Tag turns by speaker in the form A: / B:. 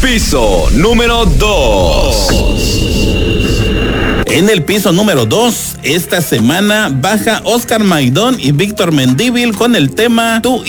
A: Piso número 2.
B: En el piso número 2, esta semana baja Oscar Maidón y Víctor Mendívil con el tema Tú